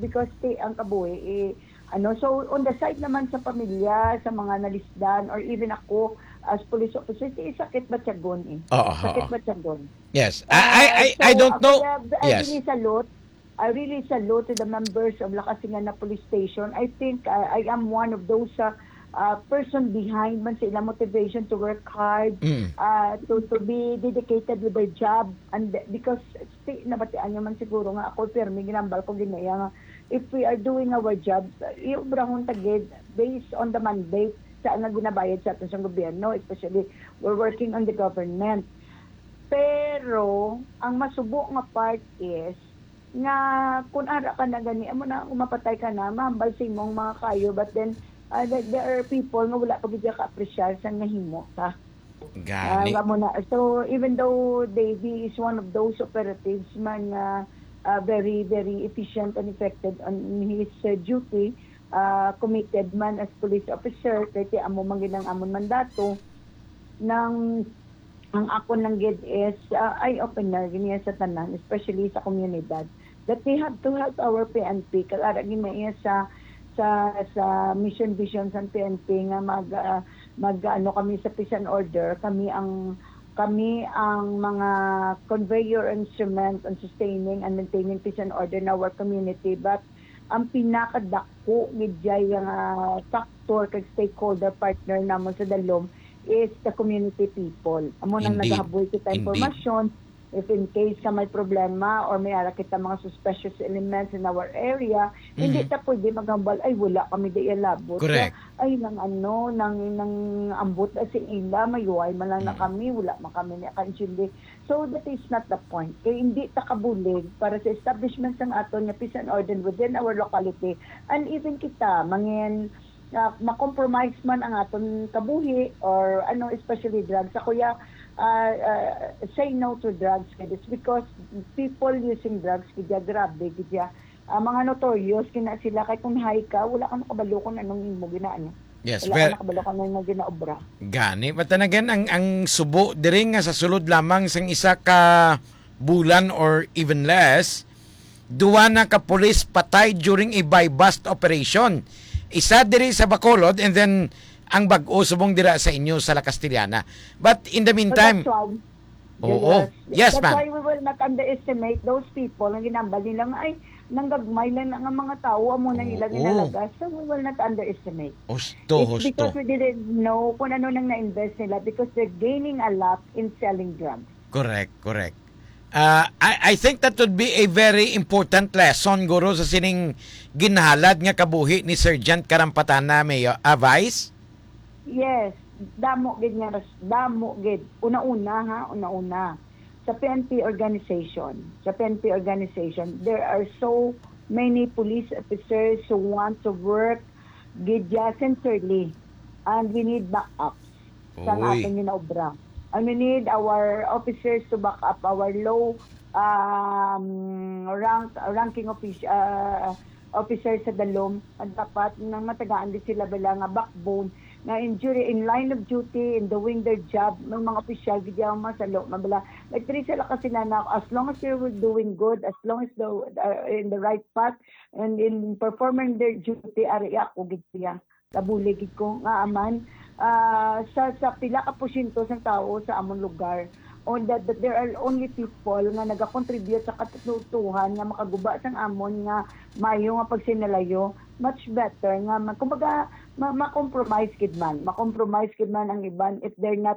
because ang kabuhi, so on the side naman sa pamilya, sa mga nalisdan, or even ako as police officer, sakit ba tiyagon sakit ba tiyagon? Yes. I don't know. Yes. I really salute to the members of Lacasingana Police Station. I think I am one of those person behind man sa ilang motivation to work hard, to be dedicated with their job, and because nabatian nyo man siguro nga ako, pero may ginambal ko ginaya nga, if we are doing our jobs, iubrahon tagid based on the mandate sa nga ginabayad sa atin sa gobyerno, especially we're working on the government. Pero ang masubo nga part is nga kung ara ka na gani amo na umapatay ka na mahambal sa imong mga kayo, but then there are people nga wala pa gid ka appreciate sa nga himo ta gani. So even though Davey is one of those operatives man very very efficient and effective on his duty, committed man as police officer, kaya amo man ginang amon mandato nang ang ako lang gid is eye-opener giniya sa tanan, especially sa komunidad, that we have to help our PNP kaya giniya sa mission vision sa PNP nga mag kami sa peace and order, kami ang mga conveyor instrument on sustaining and maintaining peace and order in our community. But ang pinakadako gidjay nga factor kag stakeholder partner namon sa dalom is the community people. Amo nang nagahaboy kita information if in case ka may problema or may ara kita mga suspicious elements in our area, hindi ta pwede magambal ay wala kami di labot. Correct. Ay nang nang ambot si ila mayuay man lang na kami, wala man kami ni kansindi. So that is not the point. Kaya hindi ta kabulig para sa establishment sang aton nga peace and order within our locality, and even kita mangin ma-compromise man ang aton kabuhi or especially drugs. Ako say no to drugs kaya because people using drugs kaya grabe kaya mga notorious kina sila kay kung high ka wala ka nakabalo kung anong imo ginaan. Yes, wala ka nakabalo kung anong ginaobra. Gani matanagan ang subo diri nga sa sulod lamang sang isa ka bulan or even less, duwa na ka police patay during a buy-bust operation. Isa diri sa Bacolod and then ang bag-o subong dira sa inyo sa La Castellana. But in the meantime, yes, that's ma'am. why we will not underestimate those people. Ang ginambal nila ay nanggagmay lang ang mga tao amo nang ilang inalagas. So we will not underestimate. It's because we didn't know kung ano nang na-invest nila because they're gaining a lot in selling drugs. Correct. I think that would be a very important lesson, Guro, sa sining ginhalad nga kabuhi ni Sergeant Karampatana, Mayor Vice? Yes, damo gid. Una-una. Sa PNP organization, there are so many police officers who want to work gidya sincerely, and we need backups sa ating ginaobra. And we need our officers to back up our low ranking officers sa dalom, at dapat nang matagaan din sila bala nga backbone na in line of duty in doing their job ng mga opisyal gidya masalo mabala like diri sila kasi na as long as they were doing good, as long as in the right path and in performing their duty, ari ako gidya kabulig ko nga aman sa pila ka porsyento sa tao sa among lugar, on that there are only people nga nagakontribute sa katutuhan nga makaguba sang amon nga mayo nga pagsinalayo, much better nga kumbaga ma-compromise kid man ang iban if they're not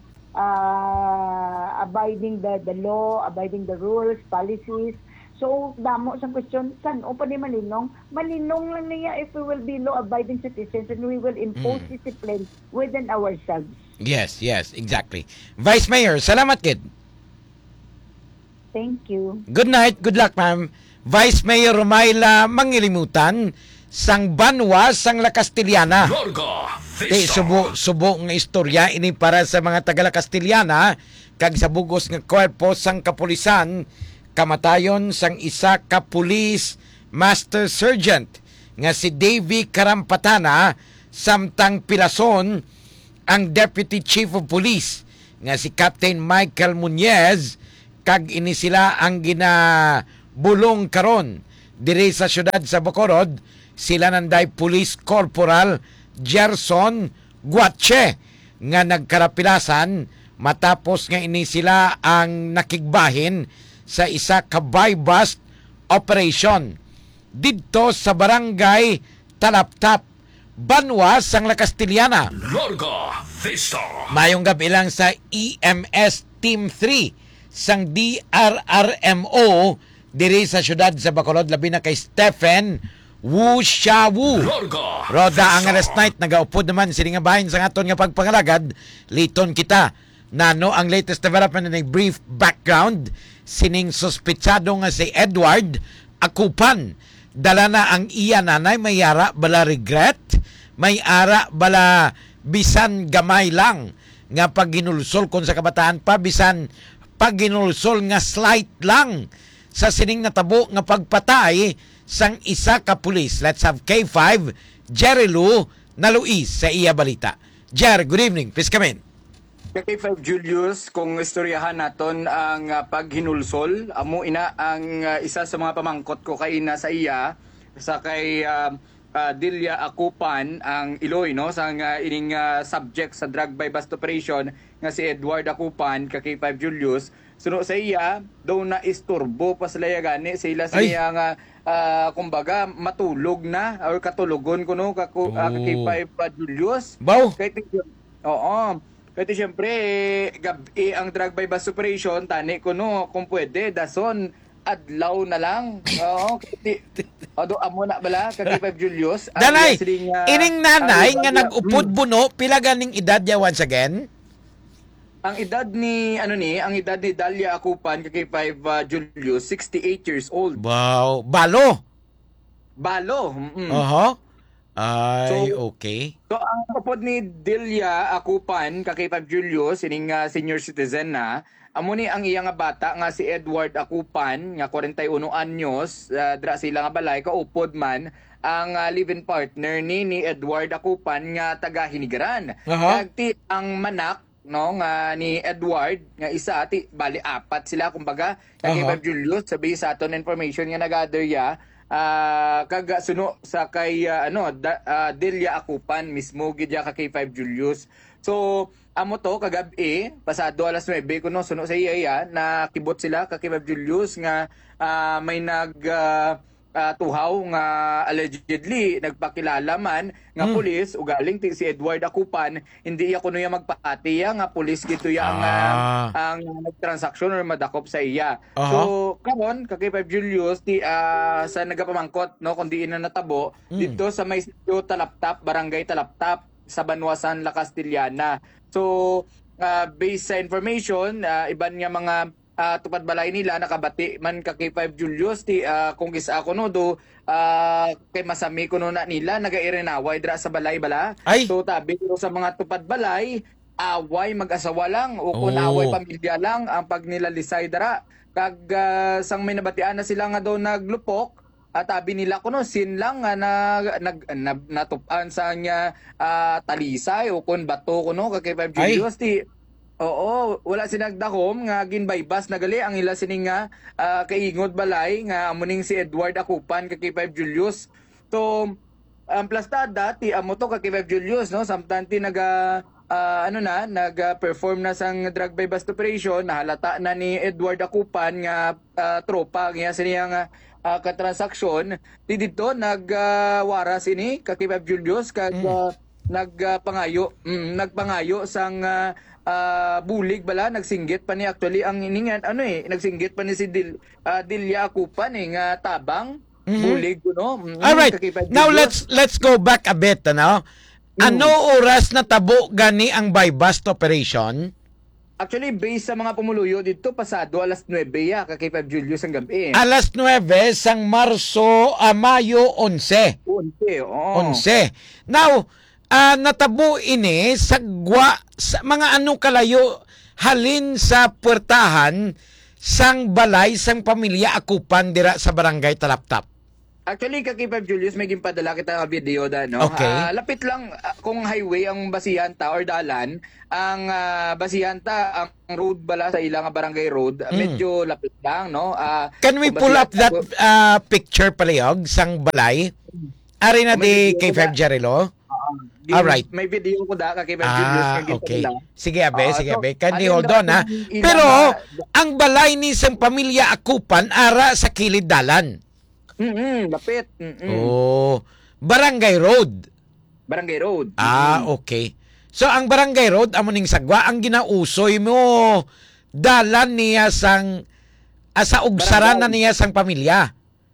abiding the law, abiding the rules, policies. So, damo sa question, saan o pa di malinong lang niya if we will be law-abiding citizens and we will impose discipline within ourselves. Yes, exactly. Vice Mayor, salamat, kid. Thank you. Good night, good luck, ma'am. Vice Mayor Romayla Mangilimutan, sang Banwa, sang La Castellana. Subo nga istorya ini para sa mga taga La Castellana, kag sa bugos nga korpo sang kapulisan, kamatayon sang isa ka police master sergeant nga si Davey Karampatana, samtang pilason ang deputy chief of police nga si Captain Michael Muñez, kag ini sila ang ginabulong karon diri sa syudad sa Bacolod, sila nanday Police Corporal Gerson Guache nga nagkarapilasan matapos nga ini sila ang nakigbahin sa isa ka buy-bust operation didto sa barangay Talaptap, Banwa, sang La Castillana. Larga Vista. Mayong gabi lang sa EMS Team 3 sang DRRMO diri sa syudad sa Bacolod, labi na kay Stephen Wu Xiawu. Larga Roda ang last night, nagaupod naman sini nga bahin sa aton nga pagpangalagad. Liton kita nano ang latest development na brief background sining suspitsado nga si Edward Akupan. Dala na ang iya nanay, may ara bala regret, may ara bala bisan gamay lang nga pagginulsol kon sa kabataan pa, bisan pagginulsol nga slight lang sa sining natabo nga pagpatay sang isa ka pulis. Let's have K5 Jerry Lu na Luis sa iya balita. Jer, good evening. Please come in. K5 Julius, kung istoryahan naton ang paghinulsol, amo ina ang isa sa mga pamangkot ko kay ina sa iya sa kay Delia Akupan ang Iloy, no, sa ining subject sa drug by bust operation nga si Edward Akupan ka K5 Julius. Suno sa iya daw na isturbo pa sila gani sila sa iya nga kumbaga matulog na or katulogon kuno ka K5 Julius. Bao? Oo. Kasi siyempre, gabi ang drug by bust operation, tani ko no, kung pwede, dason, adlaw na lang. Oo, amo na bala, K5 Julius. Danay, ining nanay nga nag-upod buno, pila ganing edad niya once again? Ang edad ni, ang edad ni Dalia Akupan, K5 Julius, 68 years old. Wow, balo? Balo. Ay, okay. So, ang kapod ni Delia Akupan, K5 Julius, ining senior citizen na, amo ni ang iya nga bata nga si Edward Akupan, nga 41 anyos, dra sila nga balay, kaupod man, ang live-in partner ni Edward Akupan nga taga Hinigaran. Kagti ang manak, no, nga ni Edward, nga isa, bali apat sila, kumbaga, K5 Julius, sabi sa aton information nga nag-gather ya, kaga suno sa kay Delia Akupan mismo gidya ka K5 Julius. So amo to kagabi pasado alas 9 kuno suno sa iya na kibot sila ka K5 Julius nga may tuhaw nga allegedly nagpakilala man nga pulis ugaling si Edward Akupan, hindi iya kuno ya magpaatiya nga pulis gito ya ang nagtransaksyon or madakop sa iya. So karon ka K5 Julius sa nagapamangkot no kundi ina natabo dito sa may sitio Talaptap, barangay Talaptap sa Banwasan, La Castillana. So based sa information iban nga mga tupad balay nila nakabati man ka K5 Julius kung gisa ako no do kay masami kuno na nila nagairenaway dra sa balay bala. So tabi sa mga tupad balay away mag-asawa lang o kung away pamilya lang ang pagnilalisay dara kag sang may nabatian na sila nga daw naglupok at tabi nila kuno sin lang nga natupan sa nya talisay o kun bato kuno ka K5 Julius Oo, wala sinagdakom nga ginbaybas nagali ang ila sining nga kaingod balay nga amuning si Edward Akupan ka K5 Julius. So ang plastada amo to ka K5 Julius no samtang nag-perform na sang drug by bust operation, nahalata na ni Edward Akupan nga tropa nga siya nga katransaksyon dito nagwaras ini ka K5 Julius kag nagpangayo sang bulig bala nagsinggit pa ni actually ang iningan nagsinggit pa ni si Delia Akupan nga tabang bulig no. All right. Now let's go back a bit ano. Ano oras na tabo gani ang by bust operation? Actually based sa mga pumuluyo dito pasado alas 9 ya ka K5 Julius ang gabi. Alas 9 sang Mayo 11. 11. Now natabo ini sa mga ano kalayo halin sa puwertahan sang balay sang pamilya Akupan dira sa barangay Talaptap. Actually, kakipab Julius, may ginpadala kita nga video da, no? Okay. Lapit lang kung highway ang basihanta or dalan, ang basihanta, ang road bala sa ilang barangay road, medyo lapit lang, no? Can we kung pull up that basihanta- picture palihog sang balay? Ari na di kay Feb Jarilo? Alright. May video ko da, kakipab Julius, may Okay. ginpadala. Sige, abe, sige, abe. Can you alin hold daw on, ha? ang ilang Pero, na- ang balay ni isang pamilya Akupan, ara sa kilid dalan. Lapit. Oh, Barangay Road. Barangay road. Okay. So, ang Barangay Road, amuning sagwa, ang ginausoy mo, dalan niya sang, sa ugsaran na niya sang pamilya.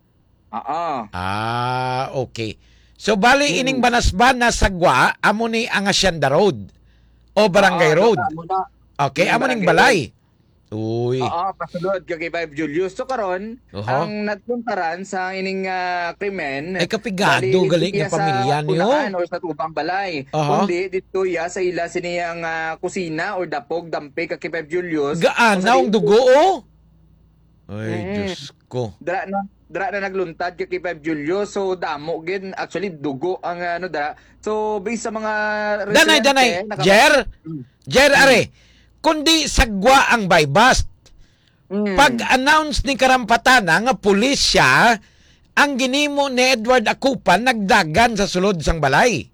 Oo. Okay. So, bali ining banasban na sagwa, amo ni ang Hacienda Road o Barangay Road. Okay, amo ning balay. Uy. Oo, pasulod kay 5 Julius. So karon, ang nagpuntaran sa ining krimen, Ay, kapigado, galing iya yung pamilya sa niyo. Punahan or sa Tubang Balay. Kundi dito ya sa ila siniyang kusina or dapog dampe kay 5 Julius. Gaanaw ang dugo, oh. Ay, Diyos ko. Dra na nagluntad kay 5 Julius. So damo gid actually dugo ang dra. So based sa mga Danay. Jer, are. Kundi sagwa ang bypass. Pag-announce ni Karampatana nga pulis siya, ang ginimo ni Edward Akupan nagdagan sa sulod sang balay.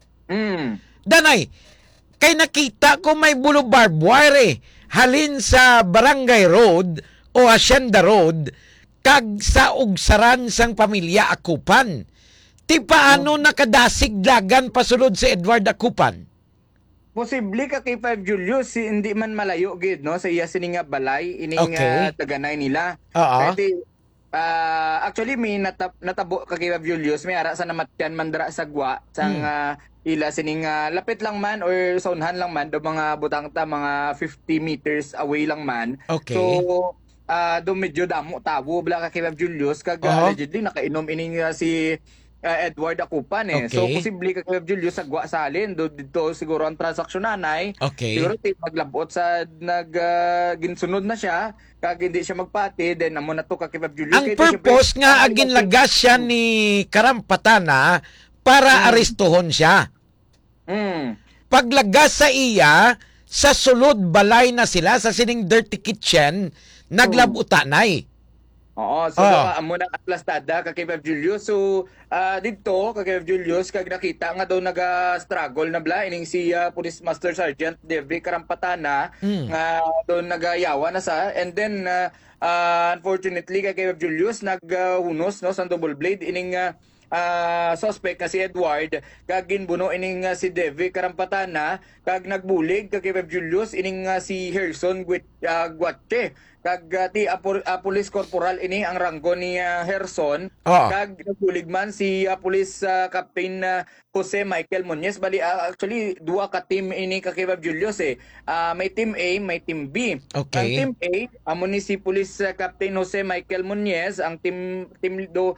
Danay, kay nakita ko may bulo barbed wire halin sa Barangay Road o Hacienda Road kag sa ugsaran sang pamilya Akupan. Ti paano nakadasig dagan pasulod si Edward Akupan? Posible ka kay 5 Julius, hindi man malayo gid no sa iya sining balay ining taganay nila. Pwede actually may natabo ka kay 5 Julius, may ara sa namatyan mandra sa gwa sang ila sining lapit lang man or saunhan lang man do mga butangta mga 50 meters away lang man. Okay. So do medyo damo tawo bala ka kay 5 Julius kag allegedly nakainom ining si Edward Akupan Okay. So posible ka kay Julius sagwa salin do dito siguro ang transaksyon nanay. Okay. Siguro maglabot sa ginsunod na siya kag hindi siya magpati then amo na to ka kay Julius. Ang purpose nga agin lagas siya ni Karampatana para arestuhon siya. Paglagas sa iya, sa sulod balay na sila sa sining dirty kitchen, naglabutanay. Oo, so amo na atlastada kay Julius. So dito kay Julius kag nakita nga daw naga-struggle na bla ining si Police Master Sergeant Devi Karampatana nga daw nagayawa na sa and then unfortunately kay Julius naghunos no sa double blade ining suspect nga si Edward kag ginbuno ining si Devi Karampatana kag nagbulig kay Julius ining si Herson Guache kag ti Police Corporal ini ang ranggo ni Herson kag nagbulig man si Police Captain Jose Michael Muñez bali actually duha ka team ini kay Julius may team A may team B. Okay. Ang team A amo ni si Police Captain Jose Michael Muñez ang team do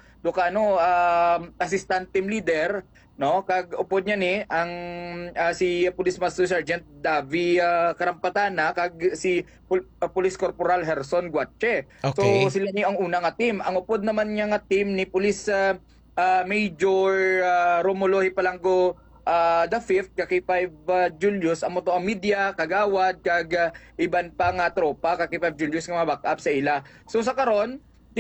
assistant team leader no kag upod niya ni ang si Police Master Sergeant Davi Karampatana kag si Police Corporal Herson Guache. Okay. So sila ni ang una nga team. Ang upod naman niya nga team ni Police Major Romulo Hipalango the 5th kay 5 Julius amo to ang media kagawad kag iban pa nga tropa kay 5 Julius nga ma-backup sa ila. So sa karon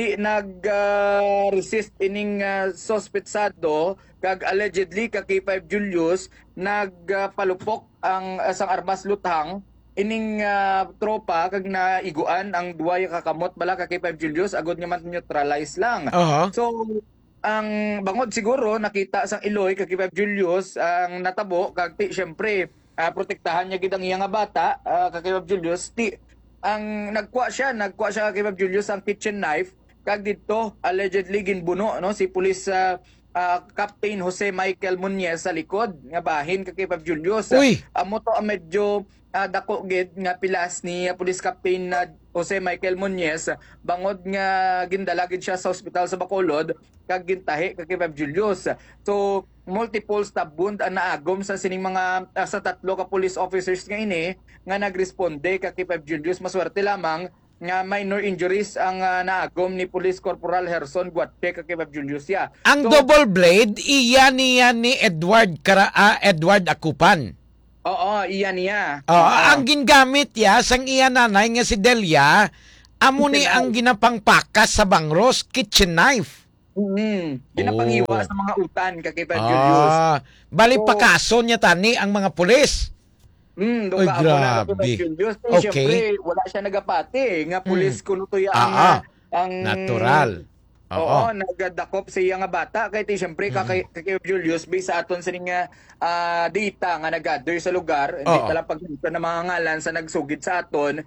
nag-resist ining sospetsado kag allegedly kay 5 Julius nagpalupok ang sang armas lutang ining tropa kag naiguan ang duwa kakamot bala kay 5 Julius agod nga man neutralize lang. So ang bangod siguro nakita sang Iloy kay 5 Julius ang natabo kag syempre protektahan niya gid ang iya nga bata kay 5 Julius ang nagkuha siya kay 5 Julius ang kitchen knife kag dito allegedly ginbuno no si Police Captain Jose Michael Muñez sa likod nga bahin kay 5 Julius. Amo to medyo dako gid nga pilas ni Police Captain Jose Michael Muñez bangod nga gindala gid siya sa ospital sa Bacolod kag gintahi kay 5 Julius. So multiple stab wound ang naagom sa sining mga sa tatlo ka police officers nga ini nga nagresponde kay 5 Julius. Maswerte lamang nga minor injuries ang naagom ni Police Corporal Herson Guatpe kay Bob Julius ya. Ang double blade, iyan niya ni Edward Akupan. Oo, iyan niya. Ang gingamit ya sang iya nanay nga si Delia, amo ni ang ginapangpakas sa bangros, kitchen knife. Ginapangiwa sa mga utan kay Bob Julius. Bali pakaso niya tani ang mga pulis. Ay, grabe. Okay. Siyempre, wala siya nagapati. Nga pulis kuno to ang natural. Oo, nagadakop sa iya nga bata. Kaya siyempre, kay Julius, based sa aton sa nga data nga nag-gather sa lugar, hindi talang pagpunta ng mga ngalan sa nagsugid sa aton,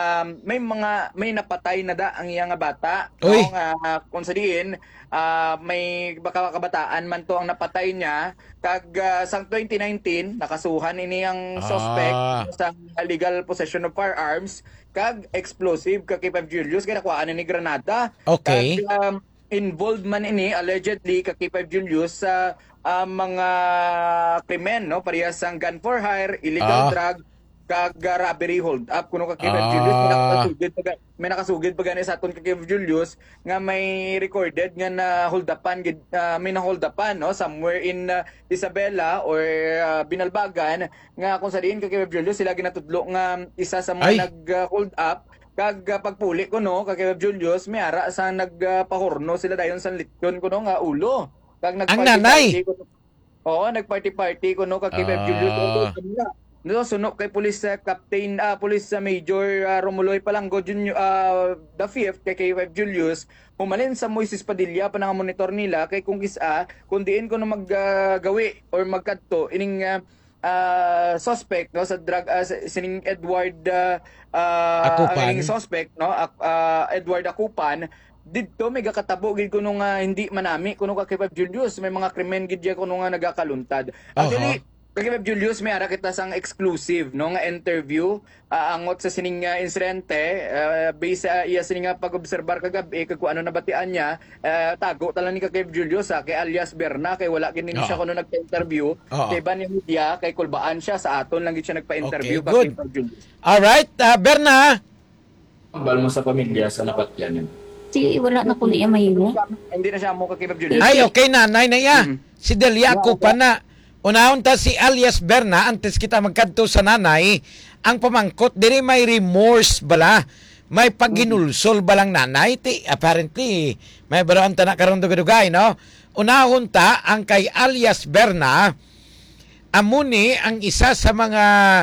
may napatay na da ang iya nga bata. Kung sa diin, may baka kabataan man to ang napatay niya. Kag sang 2019, nakasuhan ini ang suspect sa illegal possession of firearms kag explosive kay Bob Julius kay nakuhaan ni granada. Okay. Kag involved man ini allegedly kay Bob Julius sa mga krimen, no, parehas sang gun for hire, illegal drug, kag robbery hold up kuno kay Bob Julius. May nakasugid pa gani sa aton kay Bob Julius nga may recorded nga na hold upan, may na hold upan, no, somewhere in Isabela or Binalbagan nga kung sa diin kay Bob Julius sila ginatudlo nga isa sa mga nag-hold up. Kag pagpuli ko, no, kay Bob Julius may ara sa nagpahorno sila dayon sa lityon ko, no, nga ulo. Kag nanay. Nagparty-party ko, no, kay Bob Julius. No, sunok kay Police Captain Police Major Romuloy Palanggo Jr. The 5th kay Bob Julius humalin sa Moises Padilla pa nga monitor nila kay kung kung diin ko na maggawi or magkadto ining suspect, no, sa drug sining Edward Akupan. ining suspect, no, Edward Akupan didto may gakatabo gid kuno nga hindi manami kuno kay Bob Julius may mga krimen gid kuno nga nagakaluntad. Actually kay Bob Julius may ara kita sang exclusive, no, nga interview angot sa sining insidente based sa iya sining pag-obserbar kagabi kag kung ano nabatian niya. Tago talang ni kay Bob Julius kay alias Berna kay wala gid siya kuno nagpa-interview kay ban ni media kay kulbaan siya sa aton lang gid siya nagpa-interview kay Bob Julius. All right, Berna. Bal mo sa pamilya sa napatyan yun. Si wala na ko niya mahimo. Hindi na siya mo kay Bob Julius. Ay, okay, nanay na iya. Si Delia Akupan na. Unahon ta si alias Berna, antes kita magkadto sa nanay, ang pamangkot, diri may remorse bala, may pagginulsol balang nanay, apparently, may baroan ta na karon dugay, no? Unahon ta, ang kay alias Berna, amuni ang isa sa mga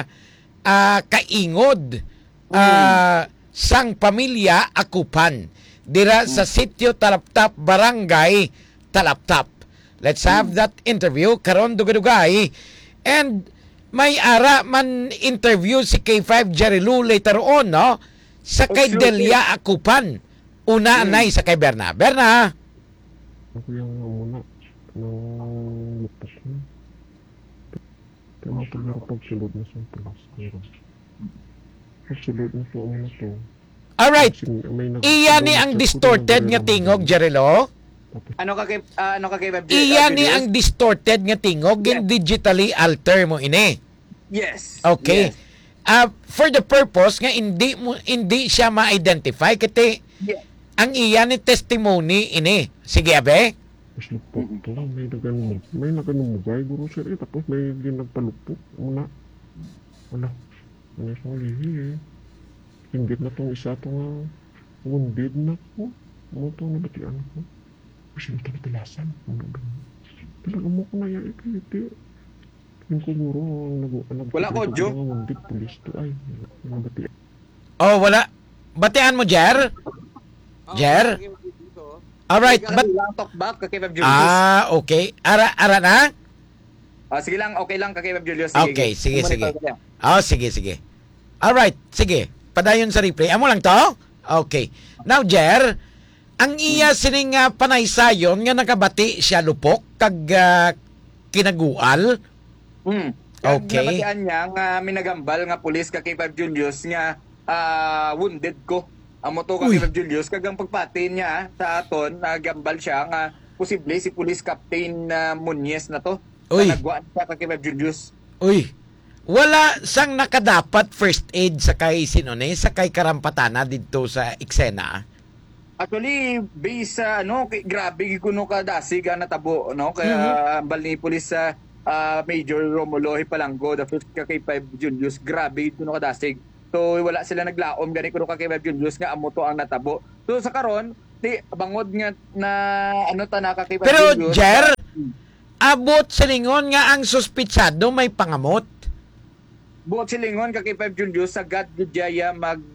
kaingod sang pamilya Akupan, dira sa sitio Talaptap, Barangay Talaptap. Let's have that interview karon dugay. And may ara man interview si K5 Jerry Lou later on, no? Sa kay Delia Akupan. Una anay sa kay Berna. Berna. Ako yung muna ng lupas na. Kaya mapaglaro pagsulod na sa pulas. Pagsulod na po muna to. Alright. Iya ni ang distorted nga tingog, Jerry Lou. Ano ka kay Bob Julius? Iya ni ang distorted nga tingog, digitally alter mo ini. Yes. Okay. Yes. For the purpose nga hindi siya ma-identify kasi ang iya ni testimony ini. Sige, abe. Mas lupok to. May naganumugay guro sir tapos may ginagpalupok muna. Wala. Ano sa lihi Hinggit na tong isa tong wounded na ko. Ano tong nabatian ko. Kasi ito natalasan. Talaga mo ko na yan ipiliti. Yung ko guro ang wala ko, Jo. Mga wounded police to ay. Nabatian. Oh, wala. Batian mo, Jer? Jer? Alright. Talk back kay Bob Julius. Okay. Ara na? Sige lang, okay lang kay Bob Julius. Okay, sige. Sige. Alright, sige. Padayon sa replay. Amo lang to? Okay. Now, Jer, ang iya sining panaysayon nga nakabati siya lupok kag kinagual. Okay. Nabatian niya nga minagambal nga pulis kay Bob Julius nga wounded ko. Amo to kay Bob Julius kag ang pagpati niya sa aton nagambal siya nga posible si Police Captain Muñez na to. Nagwaan siya kay Bob Julius. Uy. Wala sang nakadapat first aid sa kay sinone, sa kay karampatana dito sa eksena. Actually, based sa grabe gikuno ka dasig na tabo, no? Kaya bali pulis sa Major Romulo Hipalanggo, the 5th ka kay 5 Julius, grabe gikuno ka dasig. So wala sila naglaom gani kuno ka kay 5 Julius nga amo to ang natabo. So sa karon, bangod nga na tanaka kay 5 Pero Julius. Jer, abot sa lingon nga ang suspitsado may pangamot. Buot silingon ka kay 5 Julius sa God Gudjaya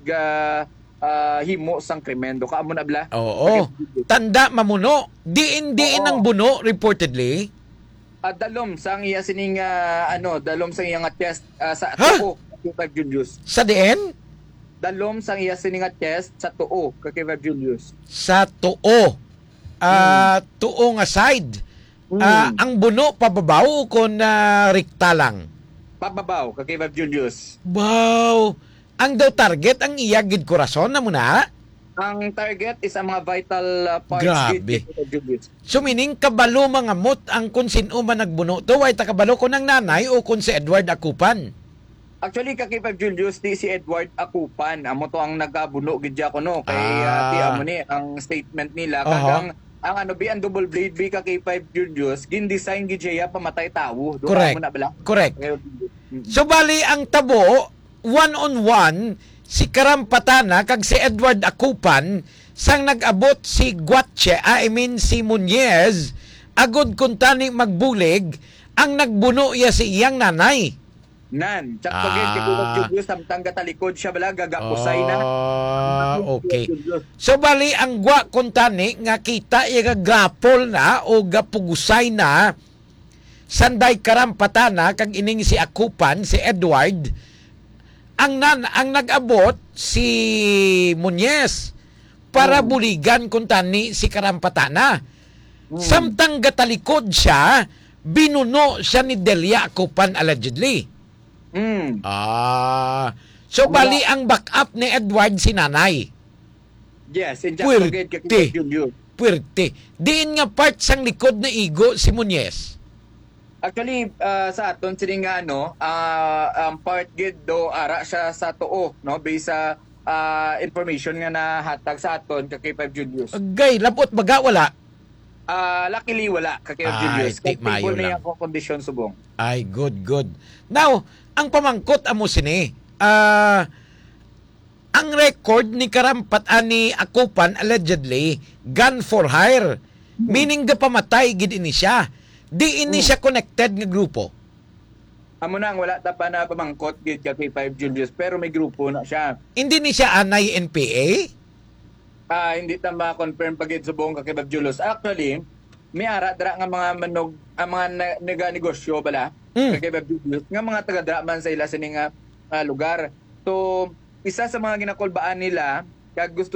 himo sang krimendo. Kaamo na bla? Oo. Tanda mamuno. Diin ang buno reportedly. Dalom sang iya sining dalom sang iya nga test sa Ha? tuo kay 5 Julius. Sa diin? Dalom sang iya sining nga test sa tuo kay 5 Julius. Sa tuo. Tuo nga side. Ang buno pababaw kung rikta lang. Pababaw kay 5 Julius. Wow! Ang daw target ang iyagid korason na muna. Ang target is ang mga vital parts Grabe. kay 5 Julius. So meaning kabalo mga mot ang kung sino man nagbuno to ay takabalo ko ng nanay o kung si Edward Akupan. Actually kay 5 Julius di si Edward Akupan amo to ang nagabuno gidya ko no kay ti amo ni ang statement nila kagang ang ang double blade bi kay 5 Julius gin-design gidya pamatay tawo. Doon Correct. amo na bala. Correct. So bali ang tabo one-on-one si Karampatana kag si Edward Akupan sang nag-abot si Guatche, si Muñez agod kuntani magbulig ang nagbuno iya si iyang nanay. Nan, tsak pagin kay 5 Julius samtang gatalikod siya bala gagapusay na. Okay. So bali ang gwa kuntani nga kita iya gapol na o gapugusay na sanday Karampatana kag ining si Akupan si Edward ang nag-abot si Muñez para buligan kuntani si Karampatana. Samtang gatalikod siya, binuno siya ni Delia Akupan allegedly. So bali ang backup ni Edward si nanay. Yes, in pagin kay 5 Julius. Puwerte. Diin nga part sang likod na igo si Muñez. Actually, sa aton sining nga ang part gid do ara siya sa tuo, no, based sa information nga nahatag sa aton kay 5 Julius. Agay, labot baga wala. Luckily wala kay 5 Julius. Mayo Stable na lang. yung kondisyon subong. Ay, good. Now, ang pamangkot amo sini, ang record ni ni Akupan allegedly gun for hire. Meaning gapamatay gid ini siya. Di ini siya connected nga grupo. Amo nang wala ta pa na pamangkot gid kay 5 Julius pero may grupo na siya. Hindi ni siya anay NPA? Hindi ta ma-confirm pagid subong kay 5 Julius. Actually, may ara dra nga mga manog ang mga naganegosyo bala kay 5 Julius nga mga taga-dra man sa ila sining lugar. So, isa sa mga ginakulbaan nila kag gusto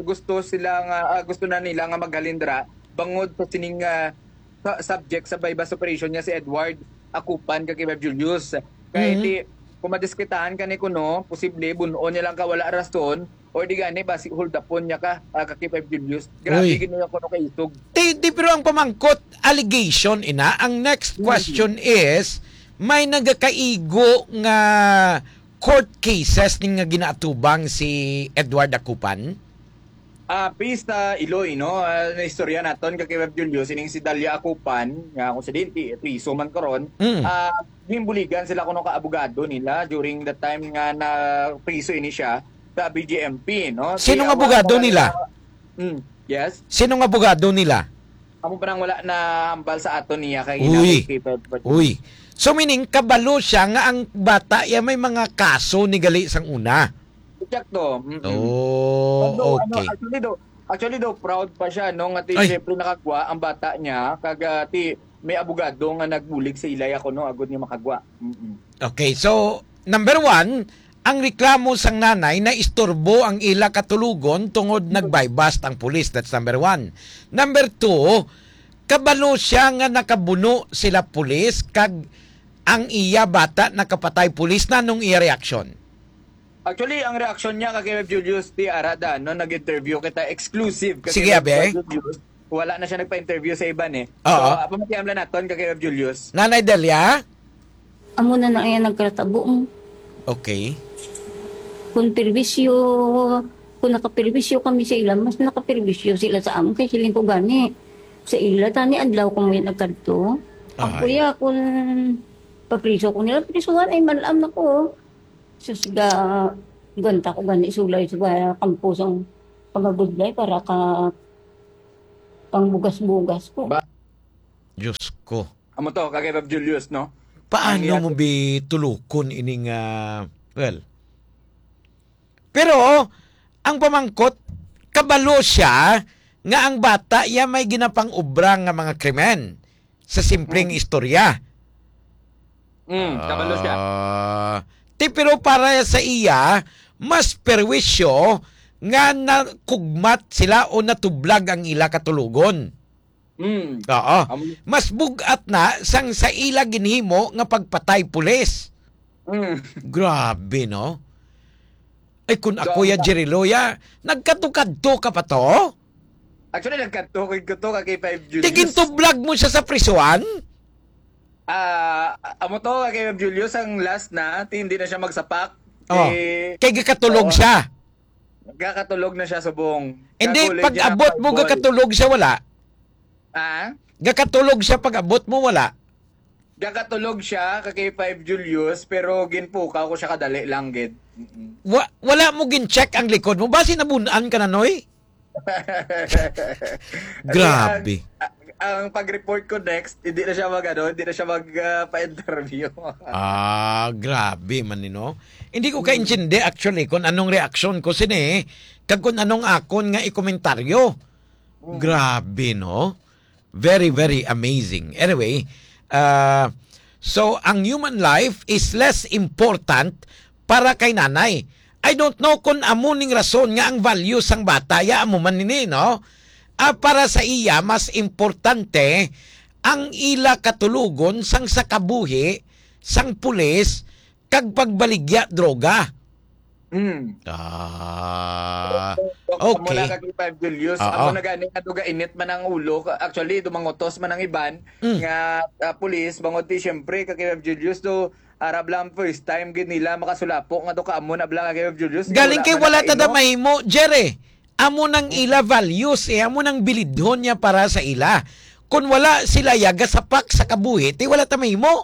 na nila nga maghalindra bangod sa sining subject sa bypass operation niya si Edward Akupan kay 5 Julius. Kaya kung madiskitahan ka ni kuno, posible bunuon niya lang ka wala rason or di gani basi hold upon niya ka kay 5 Julius. Grabe ginawa ko no kay isog. Di pero ang pamangkot allegation ina. Ang next question is may nagakaigo nga court cases ning nga ginaatubang si Edward Akupan? Based Iloy, no? Na istorya naton kay 5 Julius ining si Dalia Akupan nga konsidente piso man karon. Gimbuligan sila kuno ka abogado nila during the time nga na priso ini siya sa BJMP, no? Sino nga abogado nila? Yes. Sino nga abogado nila? Amo pa nang wala na hambal sa aton niya kay Uy. So meaning kabalo siya nga ang bata ya may mga kaso ni gali sang una. Exacto. Okay. Actually do proud pa siya no nga siyempre nakagwa ang bata niya kag may abogado nga nagbulig sa ilay ako no agud niya makagwa. Okay, so number 1, ang reklamo sang nanay na istorbo ang ila katulugon tungod nagbaybast ang pulis. That's number 1. Number 2, kabalo siya nga nakabuno sila pulis kag ang iya bata nakapatay pulis na nung iya reaksyon. Actually, ang reaksyon niya kay 5 Julius T. Arada, no, nag-interview kita exclusive. Sige, abe. Wala na siya nagpa-interview sa iban eh. Oo. So, pamatiam lang natin kay 5 Julius. Nanay Delia? amo na na yan nagkatabo. Okay. Kung perwisyo, kung nakaperwisyo kami sa ila, mas nakaperwisyo sila sa amo. Kaya siling ko gani. Sa ila, tani adlaw ko may nagkanto. Ang Ay. kuya, kung papriso ko nila, prisuhan ay malam na ko. Susga, ganta ko gani sulay sa kampus ang pagagudlay para ka pangbugas-bugas ko. Diyos ko. Amo to kay Bob Julius, no? Paano mo bi tulukon ining well. Pero ang pamangkot kabalo siya nga ang bata ya may ginapang ubra nga mga krimen sa simpleng istorya. Kabalo siya. Pero para sa iya mas perwisyo nga nakugmat sila o natublag ang ila katulugon. Oo. Mas bugat na sang sa ila ginhimo nga pagpatay pulis. Grabe, no? Ay, kung ako ya Jeriloya, nagkatukadto ka pa to? Actually, nagkatukod ko to kay 5 Julius. Tigintublag mo siya sa prisuan? Amo to kay Bob Julius ang last na, hindi na siya magsapak. Oh. Kay gakatulog siya. Gakatulog na siya sa buong. Hindi, Gagulid pag niya abot ng mo ball. gakatulog siya, wala. Gakatulog siya pag abot mo, wala. Gakatulog siya kay 5 Julius, pero ginpuka ko siya kadali lang, gid. Wala mo gin-check ang likod mo. Basi nabunaan ka na, Noy? Grabe. Ang pag-report ko next, hindi na siya hindi na siya pa-interview. Grabe man no. Hindi ko kaintindi actually kung anong reaksyon ko sini, kag kung anong akon nga ikomentaryo. Grabe, no? Very, very amazing. Anyway, so ang human life is less important para kay nanay. I don't know kung amuning rason nga ang value sang bata, ya amo man nini, no? Para sa iya, mas importante ang ila katulugon sang sa kabuhi, sang pulis, kag pagbaligya droga. Amo Okay. na kay 5 Julius, amo na gani nga duga init man ang ulo. Actually, dumangotos man ang iban nga pulis, bangot ti syempre kay 5 Julius do Arab lang first time gid nila makasulapo nga do ka amo na bla kay 5 Julius. Galing kay wala tada mahimo, Jere. Amo nang ila values, amo nang bilidhon niya para sa ila. Kung wala sila yaga sapak sa kabuhi, ti wala ta mahimo.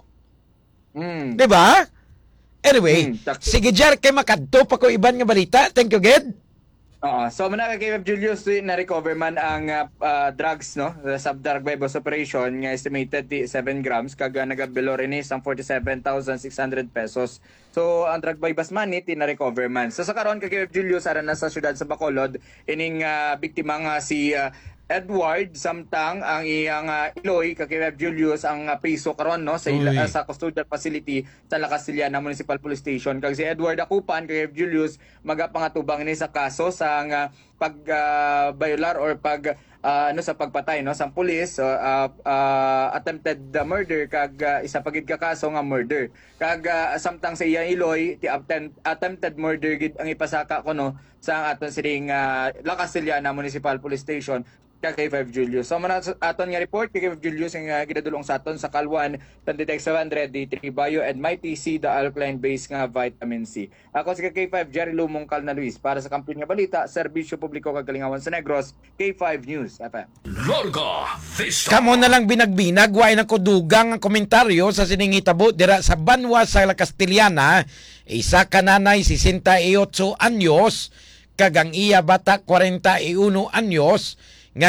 Diba? Anyway, sige Jer, kay makadto pa ko iban nga balita. Thank you, Ged. So muna kay Julius na-recover man ang drugs, no? Sa drug by boss operation nga estimated 7 grams kag nagabelo rin ang 47,600 pesos. So ang drug by bus money na-recover man. So sa karon kay Julius ara na sa syudad sa Bacolod ining biktima nga si Edward samtang ang iyang Iloy kay Julius ang piso karon no sa sa custodial facility sa La Castellana Municipal Police Station kag si Edward Akupan kay Julius magapangatubang ni sa kaso sa pag-violar or sa pagpatay no sa pulis attempted murder kag isa pagid ka kaso nga murder kag samtang sa iyang Iloy ti attempted murder gid ang ipasaka ko no sa aton sining La Castellana Municipal Police Station kay 5 Julius. So man aton nga report kay 5 Julius nga gidadulong sa aton sa Kalwan, Tandidex 700 D3 Bio and Mighty C the alkaline base nga vitamin C. Ako si K5 Jerry Lumong Calna Luis para sa kampiyon nga balita, serbisyo publiko kag Kalingawan sa Negros, K5 News FM. Larga Vista. Kamo na lang binagbinag, way na ko dugang ang komentaryo sa siningitabo dira sa Banwa sa La Castellana, isa ka nanay 68 anyos, kag ang iya bata 41 anyos, nga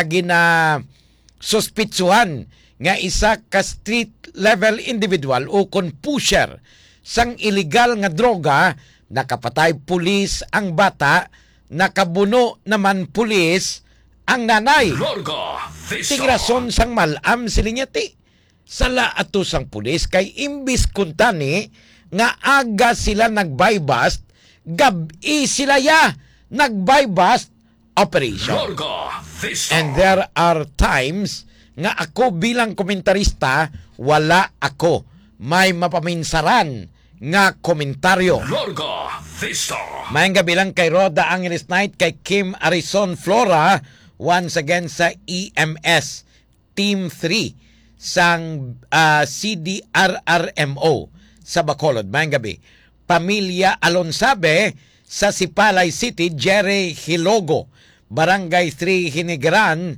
suspitsuhan nga isa ka street level individual o kon pusher sang illegal nga droga, nakapatay pulis ang bata, nakabuno naman pulis ang nanay. Larga Vista. Tigrason sang malam silinyati sala ato sang pulis kay imbis kuntani nga aga sila nag-buy-bust, gabi sila nag-buy-bust operation. Larga Vista. And there are times nga ako bilang komentarista, wala ako may mapaminsaran nga komentaryo. Larga Vista. Mayang gabi lang kay Roda Angeles Night, kay Kim Arison Flora, once again sa EMS Team 3 sang CDRRMO sa Bacolod. Mayang gabi. Pamilya Alonsabe sa Sipalay City, Jerry Hilogo, Barangay 3 Hinigran,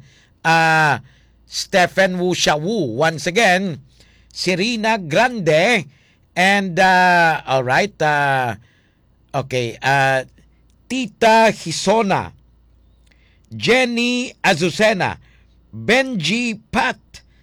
Stephen Wu Shawu, once again, Serena Grande, and alright, okay, Tita Hisona, Jenny Azucena, Benji Pat,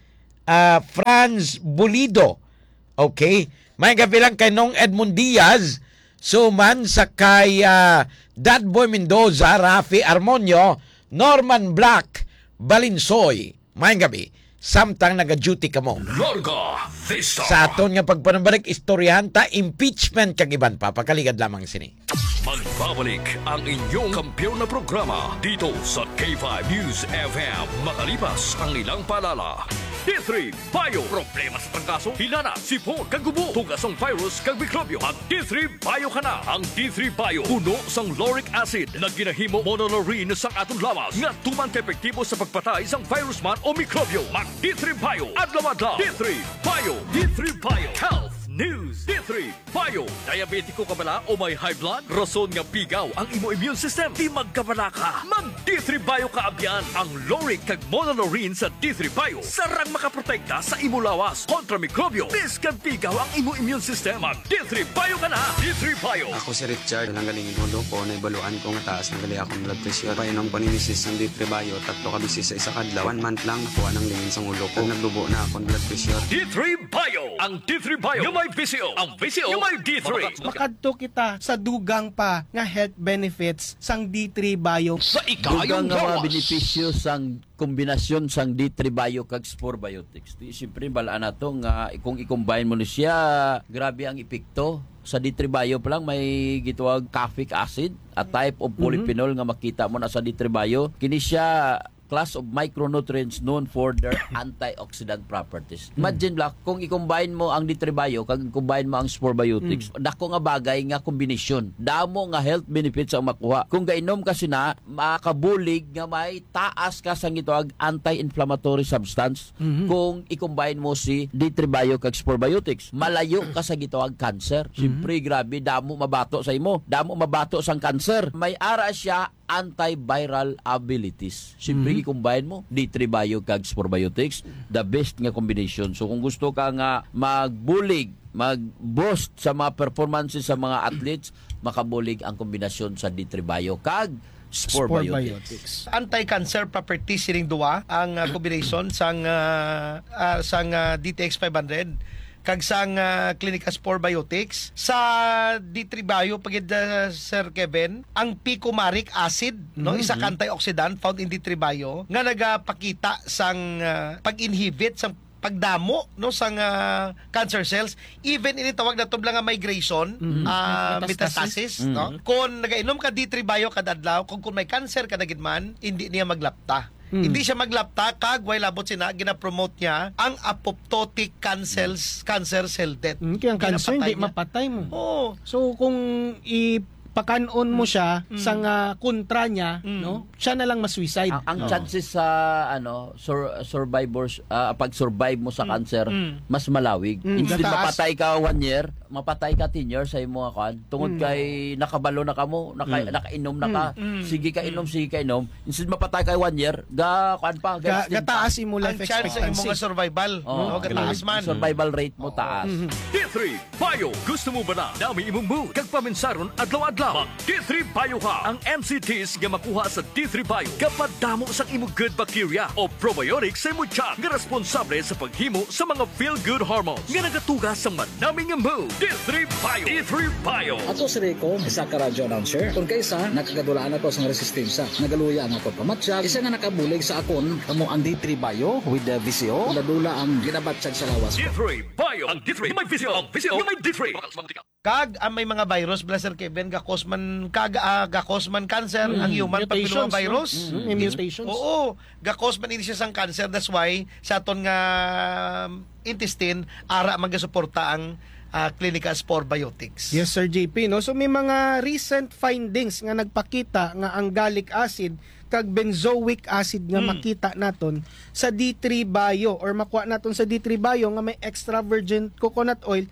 Franz Bulido, okay, may gabi lang kay Nong Edmund Diaz, Suman sa kay Dadboy Mendoza, Rafi Armonio, Norman Black, Balinsoy, may gabi, samtang naga-duty ka mo. Larga Vista. Sa aton nga pagpanabalik, istoryahan ta, impeachment kag iban pa, pakaligad lamang sini. Magbabalik ang inyong kampiyon na programa dito sa K5 News FM makalipas ang ilang paalala. D3 Bio. Problema sa trangkaso, hinana, sipon, kagubo, tugasong virus, kag mikrobyo. Mag D3 Bio ka na. Ang D3 Bio, puno sang lauric acid na ginahimo monolorine sang atong lawas nga tuman ka-epektibo sa pagpatay sang virus man o mikrobyo. Mag D3 Bio. Adlaw-adlaw. D3 Bio. D3 Bio. Health News. D3 Bio. Diabetiko ka bala o may high blood? Rason nga pigaw ang imo immune system. Di magkabala ka. Mag D3 Bio ka abyan. Ang lauric kag monolorine sa D3 Bio. Sarang makaprotekta sa imo lawas kontra mikrobyo. Biskan pigaw ang imo immune system. Mag D3 Bio ka na. D3 Bio. Ako si Richard, nanggalingin ulo ko, naibaluan ko nga taas ng gali akong blood pressure. Painom ko ni Mrs. ng D3 Bio, 3 ka bisis sa isa kadlaw. 1 month lang nakuha ng lingin sa ulo ko. Nagdubo na akong blood pressure. D3 Bio. Ang D3 Bio. Yung may VCO. Ang VCO. Yung may D3. Makadto kita sa dugang pa nga health benefits sang D3 Bio. Sa Dugang ikayong nga mga gawas. benepisyo sang kombinasyon sang D3 Bio kag Spore Biotics. Di siyempre balaan nato nga kung i-combine mo ni siya, grabe ang epekto. Sa D3 Bio pa lang may gituwag caffeic acid, a type of polyphenol nga makita mo na sa D3 Bio. Kini siya class of micronutrients known for their antioxidant properties. Imagine lang, kung i-combine mo ang D3 Bio, kag i-combine mo ang Spore Biotics, dako nga bagay nga kombinasyon. Damo nga health benefits ang makuha. Kung gainom ka sina, makabulig nga may taas ka sang itoag anti-inflammatory substance kung i-combine mo si D3 Bio kag Spore Biotics. Malayo ka sa gitoag cancer. Siyempre, grabe, damo mabato sa imo. Damo mabato sang cancer. May ara siya antiviral abilities. Siyempre, i-combine mo D3 Bio kag Spore Biotics, the best nga combination. So kung gusto ka nga magbulig, mag-boost sa mga performances sa mga athletes, makabulig ang kombinasyon sa D3 Bio kag Spore Biotics. Anti-cancer properties sining duwa ang combination sang DTX 500 kag sang Clinica Spore Biotics. Sa D3 Bio pagid Sir Kevin, ang picomaric acid, no, isa ka antioxidant found in D3 Bio nga nagapakita sang pag-inhibit sang pagdamo no sang cancer cells, even ini tawag na tubla nga migration, metastasis, no. Kung nagainom ka D3 Bio kada adlaw, kung may cancer ka na gid man, hindi niya maglapta. Hindi siya maglapta, kag way labot sina, gina-promote niya ang apoptotic cancer cell death. Kaya ang cancer hindi mapatay mo. So kung pakanon mo siya sa kontra niya, no? Siya na lang ma-suicide. Ang chances sa survivors pag-survive mo sa cancer mas malawig. Instead mapatay ka 1 year, mapatay ka 10 years sa imo kan. Tungod kay nakabalo na kamo, nakainom na ka. Sige ka inom. Instead mapatay ka 1 year, gataas imo life expectancy. Ang chance imo nga survival, no? Gataas man. Survival rate mo taas. D3 Bio. Gusto mo ba na dami imong mood kag paminsaron adlaw-adlaw? Mag D3 Bio ka. Ang MCTs nga makuha sa D3 Bio kapag damo sa imong good bacteria o probiotics sa imong tiyan nga responsable sa paghimo sa mga feel-good hormones nga nagatugas sa manaming mood. D3 Bio. D3 Bio. Ako si Rico, isa ka radio announcer. Kung kaysa, nakagadulaan ako sa resistensya. Nagaluya ang ako pamatsyag. Isa nga nakabulig sa akon, kamo ang D3 Bio with the VCO. Nadula ang ginabatsyag sa lawas. D3 Bio. Ang D3 may VCO. Ang VCO may D3. Kag ang may mga virus, Blaser Kevin, gakosman cancer, ang human papillomavirus. Mutations. Oo, gakosman ini siya sang cancer. That's why sa aton nga intestine ara magasuporta ang Clinica Spore Biotics. Yes, Sir JP, no? So may mga recent findings nga nagpakita nga ang gallic acid kag benzoic acid nga makita naton sa D3 Bio or makuha naton sa D3 Bio nga may extra virgin coconut oil,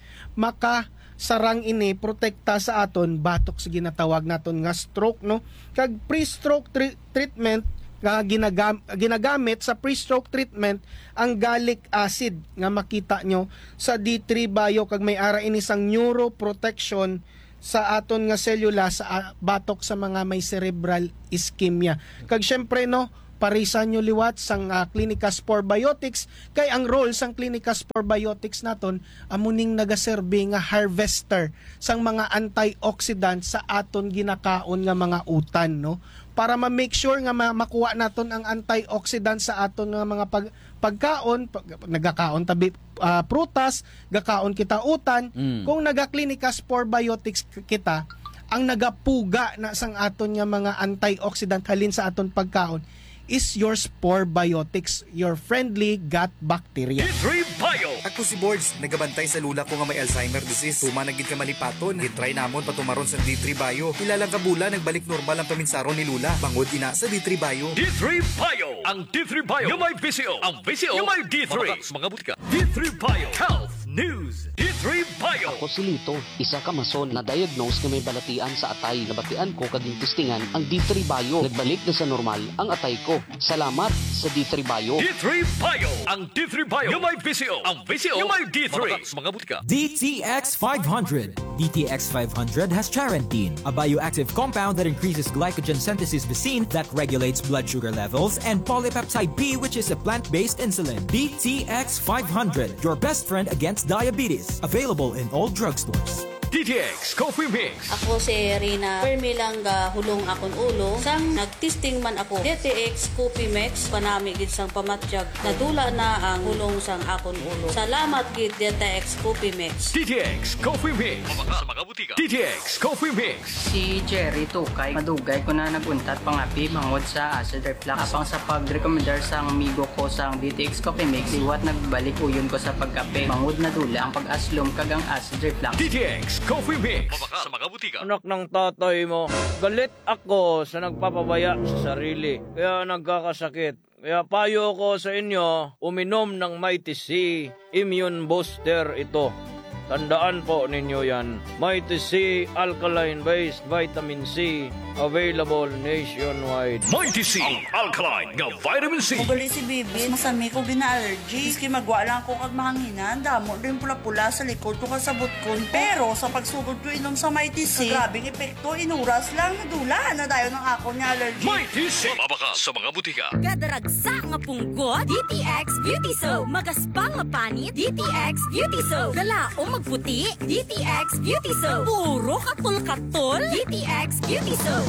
sarang ini protekta sa aton batok sa ginatawag naton nga stroke, no? Kag pre-stroke treatment nga ginagamit sa pre-stroke treatment ang gallic acid nga makita nyo sa D3 Bio kag may ara ini sang neuroprotection sa aton nga selula sa batok sa mga may cerebral ischemia. Kag syempre, no, parisan nyo liwat sang Clinica Spore Biotics kay ang role sang Clinica Spore Biotics naton amuning nagaserbe nga harvester sang mga antioxidant sa aton ginakaon nga mga utan, no, para ma-make sure nga makuha naton ang antioxidant sa aton nga mga pagkaon, nagakaon tabi prutas, gakaon kita utan. Kung naga-Clinica Spore Biotics kita, ang nagapuga na sang aton nga mga antioxidant halin sa aton pagkaon is your Spore Biotics, your friendly gut bacteria. D3 Bio. Ako si Boards, nagabantay sa lula ko nga may Alzheimer disease. Tuma nagid ka malipaton, gitry namon patumaron sa D3 Bio. Ilalang kabula, nagbalik normal ang paminsaron ni Lula. Bangod ina sa D3 Bio. D3 Bio. Ang D3 Bio yung may VCO. Ang VCO yung may D3. Mga butika. D3 Bio. Health News. D3 Bio. Ako si Lito, isa ka mason na diagnose nga may balatian sa atay. Nabatian ko kaging testingan ang D3 Bio. Nagbalik na sa normal ang atay ko. Salamat sa D3 Bio. D3 Bio. Ang D3 Bio yung may VCO. Ang VCO yung may D3. Mga butika. DTX 500. DTX 500 has charantine, a bioactive compound that increases glycogen synthesis basine that regulates blood sugar levels, and polypeptide B, which is a plant-based insulin. DTX 500, your best friend against diabetes. Available in all drugstores. DTX Coffee Mix. Ako si Rina Permilang hulong akon ulo. Sang nagtesting man ako DTX Coffee Mix panami gid sang pamatjag. Nadula na ang hulong sang akon ulo. Salamat gid DTX Coffee Mix. DTX Coffee Mix. Sa mga butika. DTX Coffee Mix. Si Jerry Tukay, madugay ko na naguntat pangapi bangod sa acid reflux. Apang sa pag-recommendar sang amigo ko sang DTX Coffee Mix, liwat nagbalik uyon ko sa pagkape. Bangod na dula ang pag-aslom kagang acid reflux. DTX Coffee Mix. Sa mga butika. Anak ng tatay mo, galit ako sa nagpapabaya sa sarili. Kaya nagkakasakit. Kaya payo ko sa inyo, uminom ng Mighty C Immune Booster ito. Tandaan po ninyo yan. Mighty C Alkaline-based Vitamin C, available nationwide. Mighty C Alkaline nga Vitamin C. Magali si Bibi, masami ko gina-allergy. Iski magwa lang ko kag mahanginan, damo din pula-pula sa likod ko kasabot ko. Pero sa pagsugod ko inom sa Mighty C, grabing epekto, inuras lang, nadula na dayo ng ako ni allergy. Mighty C. Mabaka sa mga butika. Kadaragsa nga punggot, DTX Beauty Soap. Magaspang nga panit, DTX Beauty Soap. Galaong magputi, DTX Beauty Soap. Puro katul-katul, DTX Beauty Soap.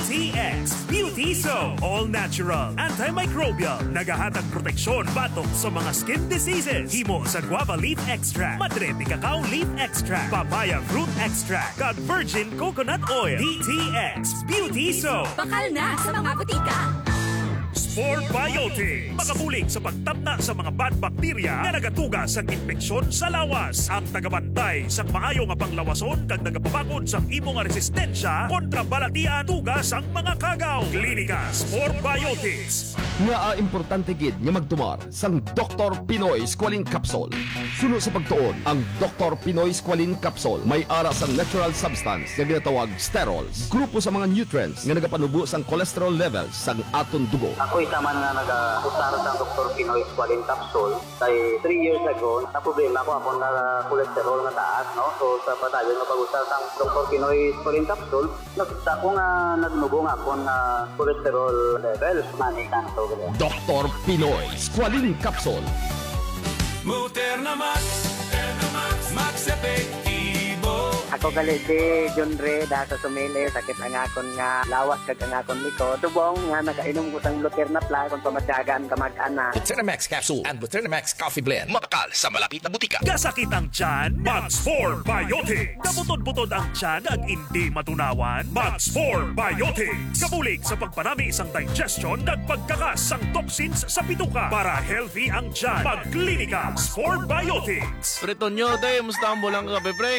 DTX Beauty Soap. All natural, antimicrobial, nagahatag proteksyon batok sa mga skin diseases. Himo sa guava leaf extract, madre de cacao leaf extract, papaya fruit extract, kag virgin coconut oil. DTX Beauty Soap. Bakal na sa mga butika. Spore Biotics. Makabulig sa pagtabna sa mga bad bacteria na nagatugas sa infeksyon sa lawas. Ang tagabantay sa maayo nga panglawason kag nagapabakod sa imo nga resistensya kontra balatian tugas ang mga kagaw. Klinika Spore Biotics. Nga importante gid nga magtumar sang Dr. Pinoy Squalene Capsule. Suno sa pagtuon ang Dr. Pinoy Squalene Capsule may ara sang natural substance nga ginatawag sterols. Grupo sa mga nutrients nga nagapanubo sang cholesterol levels sang aton dugo. Ako isa man nga nag-usar sa Dr. Pinoy Squalene Capsule. Kay 3 years ago, na problema ko na cholesterol na taas, no? So sa padayon nga pag-usar sa Dr. Pinoy Squalene Capsule, nakita ko nga nagnubo nga ako na cholesterol levels manikan to. Dr. Pinoy Squalene Capsule. Muterna Max, Max Efectivo. Ako gali di John Ray da sa Sumili, sakit ang akon nga lawas kag ang akon likod. Tubong nga nakainom ko sang Luter na pla kung pamatyagan kamag-ana. Buteramax Capsule and Buteramax Coffee Blend. Mabakal sa malapit na butika. Kasakit ang tiyan, Max 4 Biotics. Kabutod-butod ang tiyan ag hindi matunawan, Max 4 Biotics. Kabulig sa pagpanami isang digestion at pagkakas ang toxins sa bituka para healthy ang tiyan. Magklinika 4 Biotics. Preton nyo, tay, musta ang bulang kape, pre?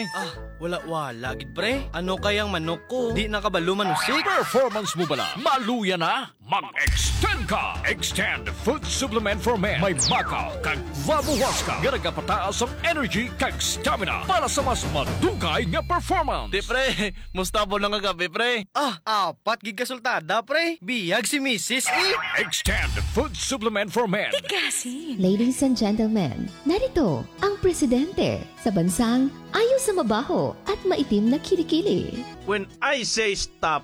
Wala, gid pre. Ano kayang manok ko? Di nakabalo manusik. Performance mo bala? Maluya na? Mag-extend ka! Extend Food Supplement for Men. May bakaw kag vabuwas ka. Nga nagapataas ang energy kag stamina para sa mas madugay nga performance. Di pre, musta ang bulang kape, pre? Apat gid kasultada, pre. Biyag si Mrs. Extend Food Supplement for Men. Ladies and gentlemen, narito ang presidente sa bansang ayaw sa mabaho at maitim na kilikili. When I say stop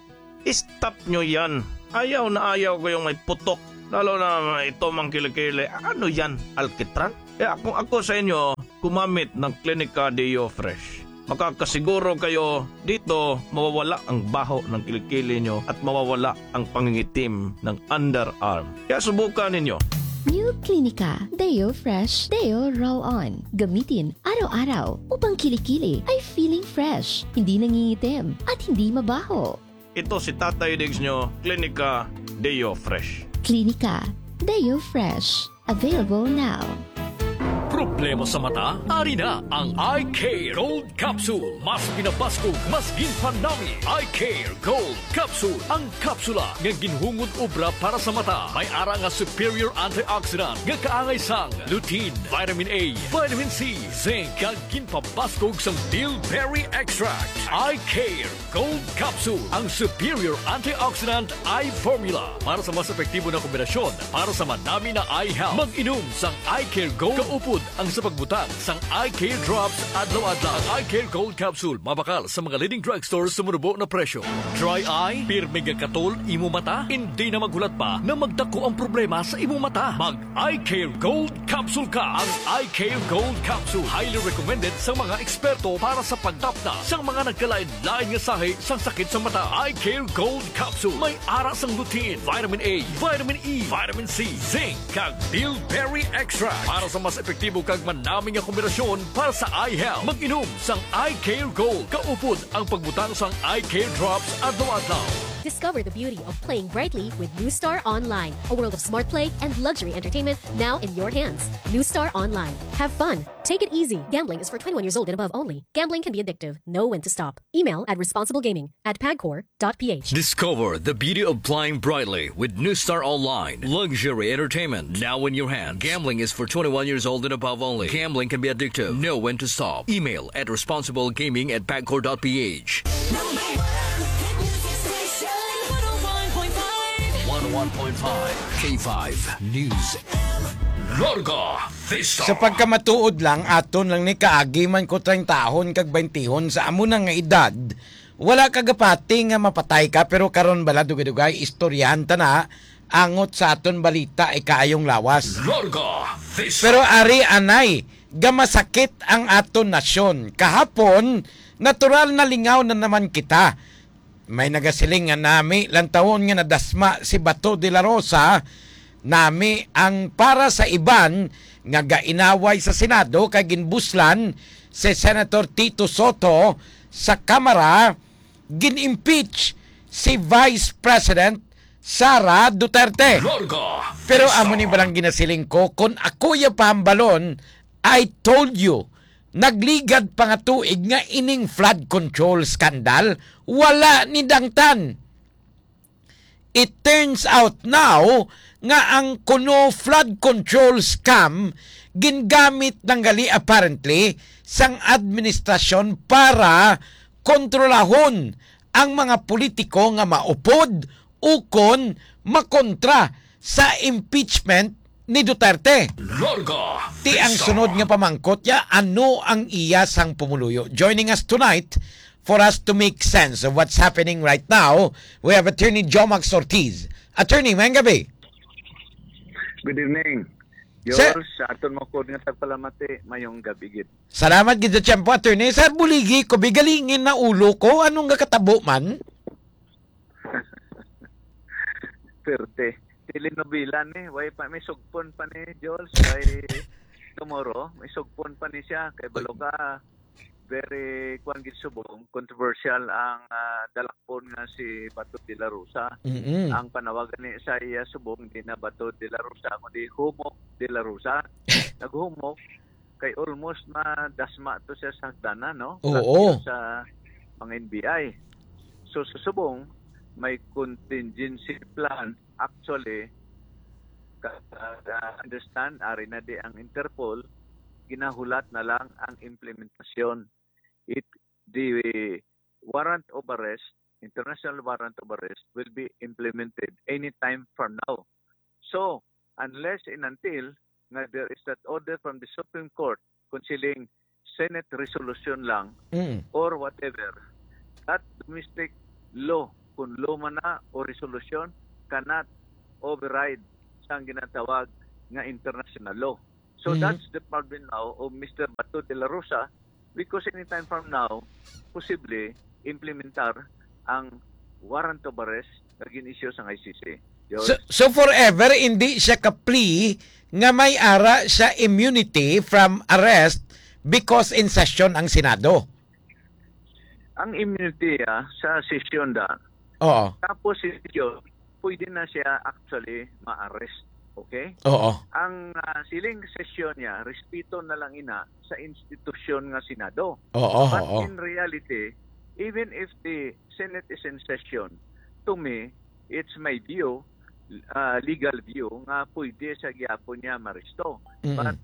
nyo yan. Ayaw na ayaw ko yung may putok. Lalo na ito mang kilikili. Ano yan? Alkitran? Kaya kung ako sa inyo, gumamit ng Clinica Deo Fresh. Makakasiguro kayo dito mawawala ang baho ng kilikili nyo at mawawala ang pangingitim ng underarm. Kaya subukan ninyo. New Clinica Deo Fresh Deo Roll On. Gamitin araw-araw upang kilikili ay feeling fresh, hindi nangingitim at hindi mabaho. Ito si Tatay Diggs nyo, Clinica Deo Fresh. Clinica Deo Fresh. Available now. Problema sa mata? Ari na ang Eye Care Gold Capsule. Mas pinapasko, mas ginpanami. Eye Care Gold Capsule. Ang kapsula nga ginhungod obra para sa mata. May ara nga superior antioxidant nga kaangay sang lutein, vitamin A, vitamin C, zinc, kag ginpabaskog sang bilberry extract. Eye Care Gold Capsule. Ang superior antioxidant eye formula para sa mas epektibo na kombinasyon para sa manami na eye health. Mag-inom sang Eye Care Gold kaupod ang sa pagbutang sang Eye Care Drops adlaw-adlaw. Ang Eye Care Gold Capsule mabakal sa mga leading drugstores sa munubo na presyo. Dry eye, pirmi nga katol, imo mata, hindi na maghulat pa na magdako ang problema sa imo mata. Mag Eye Care Gold Capsule ka. Ang Eye Care Gold Capsule highly recommended sa mga eksperto para sa pagtapna sa mga nagkalain-lain nga sahi sang sakit sa mata. Eye Care Gold Capsule may ara sang lutein, vitamin A, vitamin E, vitamin C, zinc, kag bilberry extract para sa mas epektibo kag manaming nga kombinasyon para sa eye health. Mag-inom sang Eye Care Gold. Kaupod ang pagbutang sang Eye Care Drops adlaw-adlaw. Discover the beauty of playing brightly with New Star Online, a world of smart play and luxury entertainment now in your hands. New Star Online. Have fun. Take it easy. Gambling is for 21 years old and above only. Gambling can be addictive. Know when to stop. Email at responsiblegaming@pagcor.ph. Discover the beauty of playing brightly with New Star Online. Luxury entertainment now in your hands. Gambling is for 21 years old and above only. Gambling can be addictive. Know when to stop. Email at responsiblegaming@pagcor.ph. 101.5 K5 News. Larga Vista. Sa pagkamatuod lang, aton lang ni kaagi man ko 30 tahon kag 20 sa amo na nga edad. Wala kagapati nga mapatay ka pero karon bala dugay-dugay istoryahan ta na angot sa aton balita ay kaayong lawas. Larga Vista. Pero ari anay, gamasakit ang aton nasyon. Kahapon, natural na lingaw na naman kita. May nagasiling nga nami lantawon nga nadasma si Bato de la Rosa nami ang para sa iban nga gainaway sa Senado kay ginbuslan si Senator Tito Soto sa Kamara gin-impeach si Vice President Sara Duterte. Pero amo ni balang ginasiling ko kung ako ya pahambalon, I told you nagligad pa nga tuig nga ining flood control scandal, wala ni dangtan. It turns out now nga ang kuno flood control scam gingamit ng gali apparently sang administrasyon para kontrolahon ang mga politiko nga maupod ukon makontra sa impeachment ni Duterte. Ti ang sunod nga pamangkot ya, ano ang iya sang pumuluyo. Joining us tonight for us to make sense of what's happening right now, we have Attorney Jomax Ortiz. Attorney, mayang gabi. Good evening. Jules, sa aton mo kod nga tagpalamati, mayong gabi gid. Salamat gid sa tiyempo, attorney. Sir Buligi, ko bigalingin na ulo ko, anong katabo man? Perte. Telenovela ni, way pa may sugpon pa ni Jules, way tomorrow, may sugpon pa ni siya kay baloka very gid subong controversial ang dalakpon nga si Bato de la Rosa. Ang panawagan ni sa iya subong di na Bato de la Rosa kundi Humok de la Rosa. Naghumok kay almost madasma to siya sa hagdanan, no? Oo. Sa mga NBI. So susubong may contingency plan actually understand ari na di ang Interpol ginahulat na lang ang implementasyon. The warrant of arrest, international warrant of arrest will be implemented anytime from now. So, unless and until nga there is that order from the Supreme Court concerning Senate resolution lang or whatever, that domestic law, kung law man na o resolution, cannot override sa ginatawag nga international law. So that's the problem now of Mr. Bato de la Rosa because anytime from now, posible implementar ang warrant of arrest na gin-issue sa ICC. So forever, hindi siya ka-plea nga may ara sa immunity from arrest because in session ang Senado? Ang immunity sa session da. Oo. Tapos session, pwede na siya actually ma-arrest. Okay? Oo. Ang siling sesyon niya, respeto na lang ina sa institusyon nga Senado. Oo. But in reality, even if the Senate is in session, to me, it's my view, legal view, nga pwede sa gyapon niya maristo. But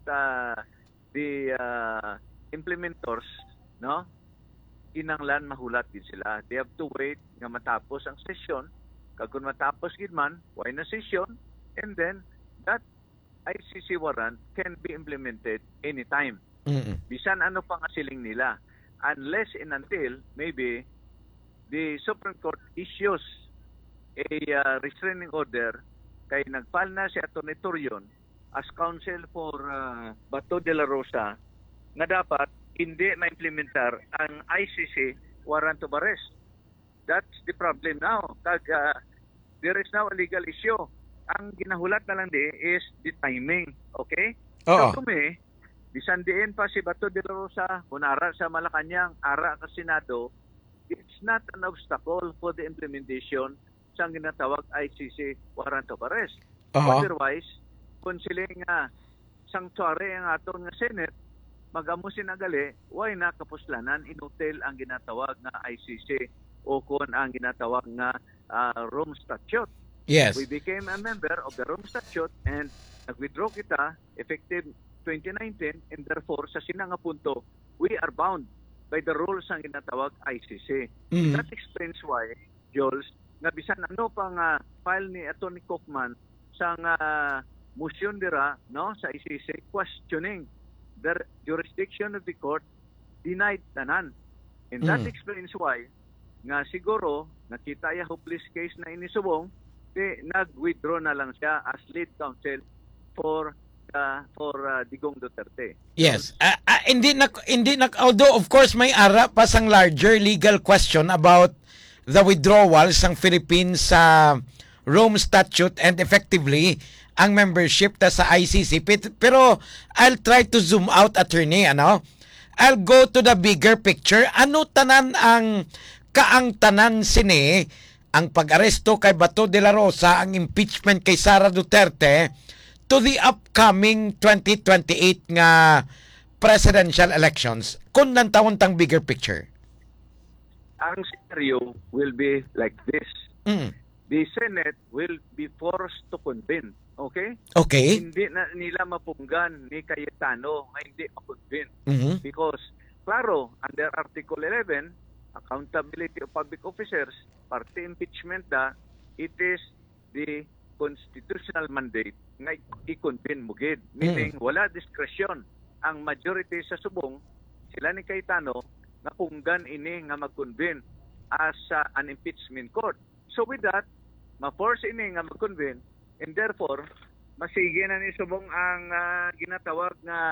the implementors, no, kinanglan mahulat din sila. They have to wait nga matapos ang session. Kung matapos gid man, why na session? And then, that ICC warrant can be implemented anytime. Bisan ano pang asiling nila. Unless and until, maybe, the Supreme Court issues a restraining order kay nagfile na si Atty. Torion as counsel for Bato de la Rosa na dapat hindi ma-implementar ang ICC warrant of arrest. That's the problem now. There is now a legal issue. Ang ginahulat na lang is the timing. Okay? So to me, bisan diin pa si Bato de la Rosa, kunara sa Malacanang, ara sa Senado, it's not an obstacle for the implementation sa ginatawag ICC warrant of arrest. Otherwise, kung sila nga sanctuary ang aton nga Senate, magamusin na gali, why na kapuslanan inutil ang ginatawag nga ICC o kung ang ginatawag nga Rome Statute. Yes. We became a member of the Rome Statute and nag-withdraw kita effective 2019 and therefore sa sinanga punto, we are bound by the rules ang ginatawag ICC. That explains why, Jules, nga bisan ano pang file ni Atty. Cookman sa motion dira no sa ICC questioning the jurisdiction of the court denied tanan. And that explains why nga siguro nakita ya hopeless case na inisubong nag-withdraw na lang siya as lead counsel for Digong Duterte. Yes. Hindi although of course may ara pa sang larger legal question about the withdrawal sang Philippines sa Rome Statute and effectively ang membership sa ICC. Pero I'll try to zoom out, attorney, I'll go to the bigger picture. Ano tanan ang tanan sini ang pag-aresto kay Bato de la Rosa, ang impeachment kay Sara Duterte to the upcoming 2028 nga presidential elections? Kung nantawon tang bigger picture. Ang scenario will be like this. The Senate will be forced to convene. Okay? Okay. Hindi na nila mapunggan ni Cayetano na hindi makonvene. Because, klaro, under Article 11, accountability of public officers, party impeachment it is the constitutional mandate nga i-convene mo gid. Meaning, wala discretion. Ang majority sa subong, sila ni Cayetano, na punggan ini nga mag-convene as an impeachment court. So with that, ma-force ini nga mag-convene and therefore, masige na ni subong ang ginatawag na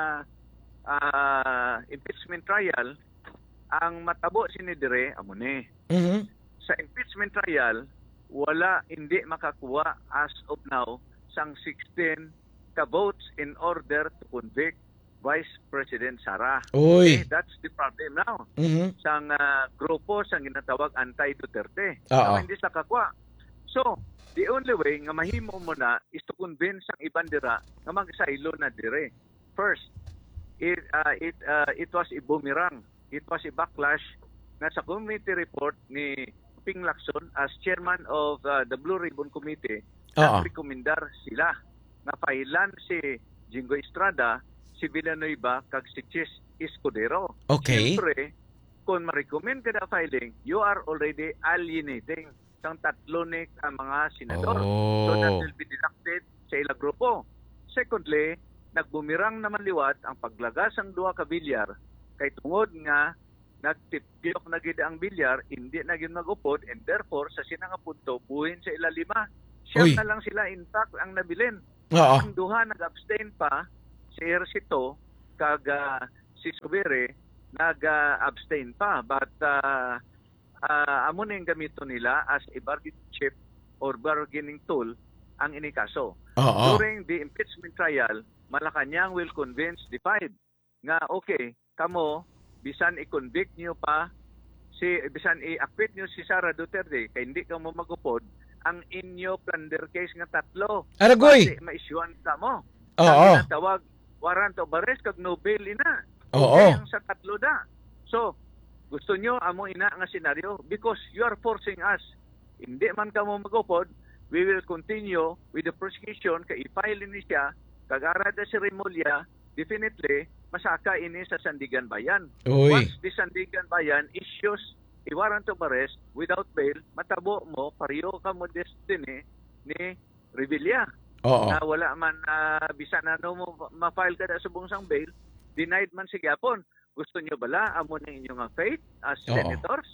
impeachment trial. Ang matabo sinidire amo ni. Sa impeachment trial, hindi makakuha as of now sang 16 ka votes in order to convict Vice President Sara. Uy. Okay, that's the problem now. Sang grupo sang ginatawag anti-Duterte. Hindi sa kakwa. So, the only way nga mahimo mo na is to convince ang ibang dira nga magsaylo na dire. First, it was a boomerang. It was a backlash na sa committee report ni Ping Lacson as chairman of the Blue Ribbon Committee, nagrekomendar sila na pailan si Jingo Estrada, si Villanueva, kag si Chis Escudero. Okay. Siyempre, kung ma-recommend ka na filing, you are already alienating sang tatlo ni mga senador. So that will be deducted sa ilang grupo. Secondly, nagbumirang naman liwat ang paglagas ang duha ka bilyar kay tungod nga nagtipyok na gid ang bilyar, hindi na gid magupod, and therefore sa sinanga punto buhin sa ila 5. Siya na lang sila intact ang nabilin. Ang duha nag-abstain pa, si Ercito kag si Subere nag-abstain pa, but amo na yung gamito nila as a bargaining chip or bargaining tool ang inikaso. During the impeachment trial, Malacanang will convince the 5 nga okay, kamo bisan i-convict niyo pa bisan i-acquit niyo si Sara Duterte kay hindi ka mo magupod ang inyo plunder case nga 3. Aragoy. Kasi ma-issuean ka mo. Tawag warrant of arrest kag no bail ina. Ang sa 3 da. So, gusto nyo amo ina nga senaryo because you are forcing us. Hindi man ka mo magupod, we will continue with the prosecution kay i-file ni siya kag arada si Remulla, definitely masaka ini sa Sandigan Bayan. Once the Sandigan Bayan issues a warrant of arrest without bail, matabo mo, pareho ka mo destiny ni Revilla. Na wala man bisan na mo ma-file ka na subong sang bail, denied man si Gapon. Gusto nyo bala amo ng inyong faith as senators?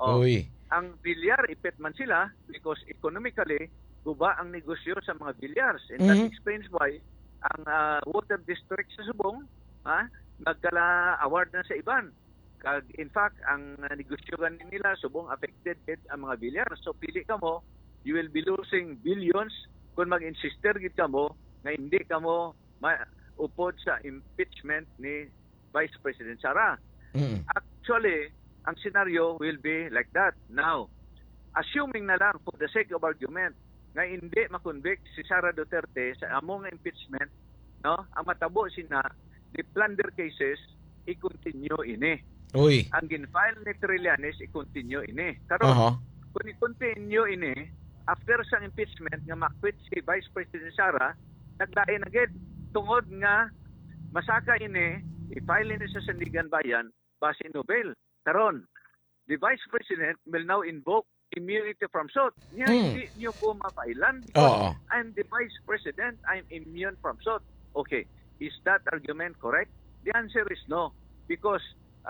Ang bilyar, ipit man sila because economically, guba ang negosyo sa mga bilyars. And that explains why ang water district sa Subong nagkala-award na sa iban. In fact, ang negosyogan nila, Subong affected ang mga bilyar. So, pili ka mo, you will be losing billions kung mag-insister gid ka mo na hindi ka mo upod sa impeachment ni Vice President Sara. Actually, ang scenario will be like that. Now, assuming na lang for the sake of argument nga hindi makonvict si Sara Duterte sa among impeachment, no? Ang matabo sina the plunder cases i-continue ini. Ang gin-file ni Trillanes i-continue ini. Karon kung i-continue ini after sa impeachment nga makwit si Vice President Sara, naglain agad tungod nga masaka ini i-file ni sa Sandigan Bayan base Nobel. Karon, the Vice President will now invoke immunity from suit. Hindi niyo po mapailan because I'm the Vice President, I'm immune from suit. Okay, is that argument correct? The answer is no. Because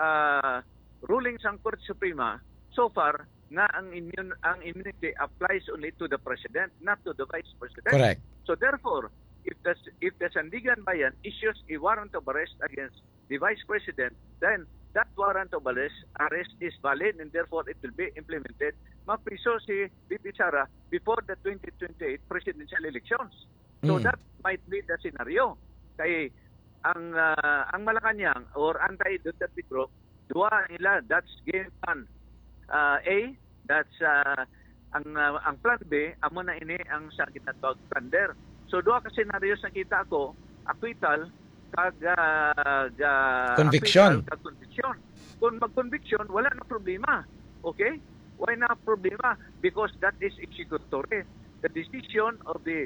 rulings ng Korte Suprema, so far, nga ang immunity applies only to the President, not to the Vice President. Correct. So therefore, if the Sandigan Bayan issues a warrant of arrest against the Vice President, then that warrant of arrest is valid and therefore it will be implemented. Mapriso si VP Sara before the 2028 presidential elections. So that might be the scenario. Kay ang Malacanang or anti-Duterte group, dua nila, that's game plan A, that's ang plan B, amo na ini ang sa ginatawag plunder. So dua ka scenario sa kita ko, acquittal kag conviction. Kung mag-conviction, wala na problema. Okay? Why na problema? Because that is executory. The decision of the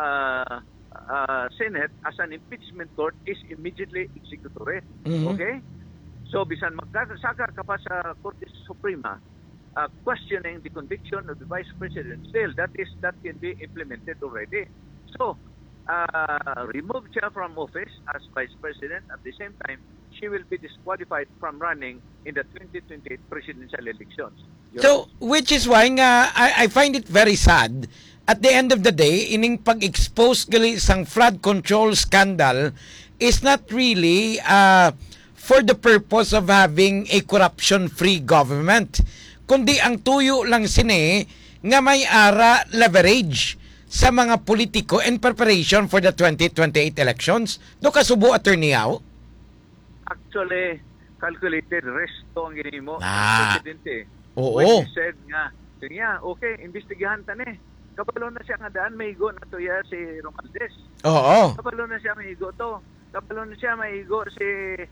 Senate as an impeachment court is immediately executory. Okay? So, bisan magkasaka ka pa sa Korte Suprema, questioning the conviction of the Vice President, still, that can be implemented already. So, remove siya from office as Vice President. At the same time, she will be disqualified from running in the 2028 presidential elections. So, which is why nga I find it very sad at the end of the day, ining pag-expose gali sang flood control scandal is not really for the purpose of having a corruption-free government, kundi ang tuyo lang sini nga may ara leverage sa mga politiko in preparation for the 2028 elections. Do kasubo, Attorney Yao? Actually, calculated resto ang ginimo ng presidente. Oo. When he said nga, okay, imbestigahan ta ni. Kabalo na siya nga daan, maigo na to ya si Romualdez. Oo. Kabalo na siya maigo to. Kabalo na siya maigo si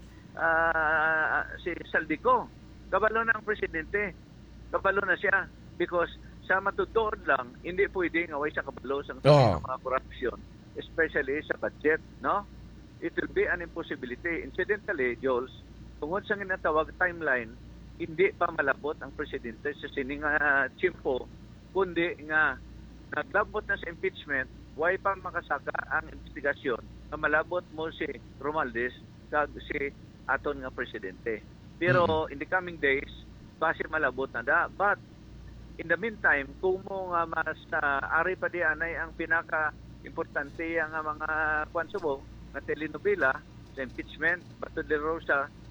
Saldico. Kabalo na ang presidente. Kabalo na siya because sa matutuod lang, hindi pwede nga way sa kabalo sa mga corruption, especially sa budget, no? It will be an impossibility. Incidentally, Jules, tungod sa ginatawag timeline, hindi pa malabot ang presidente sa sining chimpo, kundi nga naglabot na sa impeachment, why pa makasaka ang investigasyon na malabot mo si Romualdez kag si aton nga presidente. Pero in the coming days, base malabot na da. But in the meantime, kung mo nga mas ari pa di anay ang pinaka-importante ang mga kwansubo na telenovela sa impeachment, Bato de Rosa,